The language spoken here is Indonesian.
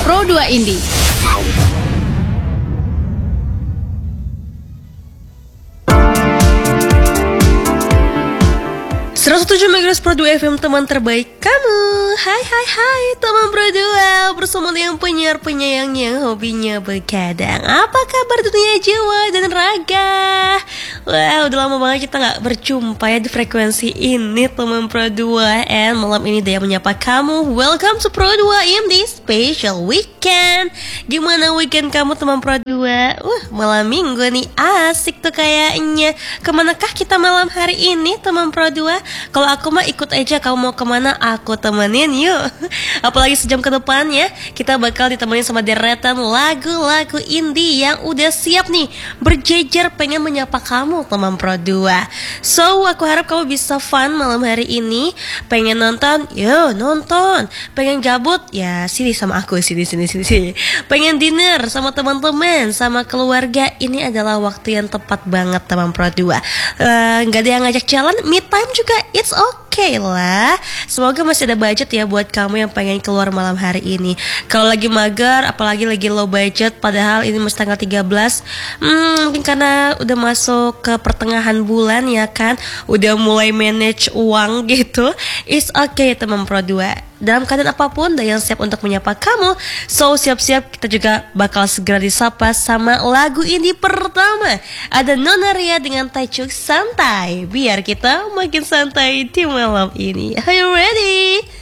Pro 2 Indie. 107 MHz Pro 2 FM, teman terbaik kamu. Hai teman Pro 2, bersama dengan penyiar-penyayang yang hobinya begadang. Apa kabar dunia jiwa dan raga? Wah, udah lama banget kita gak berjumpa ya di frekuensi ini teman Pro 2. And malam ini Daya menyapa kamu. Welcome to Pro 2 in this special weekend. Gimana weekend kamu teman Pro 2? Malam minggu nih, asik tuh kayaknya. Kemanakah kita malam hari ini teman Pro 2? Kalau aku mah ikut aja, kamu mau kemana aku temenin yuk. Apalagi sejam ke depan ya, kita bakal ditemenin sama deretan lagu-lagu indie yang udah siap nih berjejer pengen menyapa kamu teman Pro 2. So aku harap kamu bisa fun malam hari ini. Pengen nonton, yo nonton. Pengen gabut, ya sini sama aku, sini. Pengen dinner sama teman-teman, sama keluarga, ini adalah waktu yang tepat banget teman Pro 2. Gak ada yang ngajak jalan, me time juga it's okay lah. Semoga masih ada budget ya buat kamu yang pengen keluar malam hari ini. Kalau lagi mager, apalagi lagi low budget, padahal ini masih tanggal 13, mungkin karena udah masuk ke pertengahan bulan ya kan, udah mulai manage uang gitu. It's okay teman Pro 2. Dalam keadaan apapun, Dayang siap untuk menyapa kamu. So siap-siap, kita juga bakal segera disapa sama lagu indie pertama. Ada Nona Ria dengan tajuk Santai. Biar kita makin santai di malam ini. Are you ready?